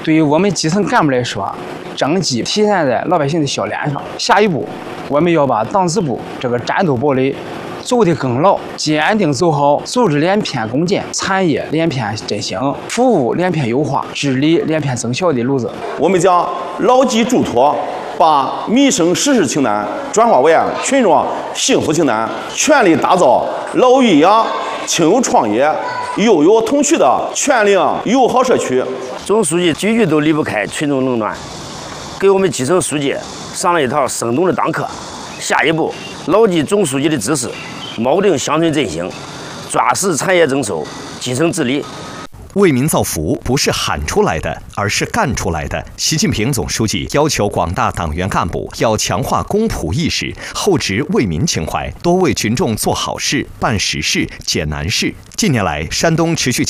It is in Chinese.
对于我们基层干部来说，政绩体现在老百姓的笑脸上。下一步，我们要把党支部这个战斗堡垒走得更牢，坚定走好组织连片共建、产业连片振兴、服务连片优化、治理连片增效的路子。 我们将牢记嘱托，把民生实事清单转化为群众幸福清单，全力打造老育养、亲友创业、幼幼同趣的全龄友好社区。 总书记句句都离不开群众冷暖，给我们基层书记上了一堂生动的党课。下一步，牢记总书记的指示，锚定乡村振兴，抓实产业增收，基层治理。 为民造福不是喊出来的，而是干出来的。习近平总书记要求广大党员干部要强化公仆意识，厚植为民情怀，多为群众做好事、办实事、解难事。近年来，山东持续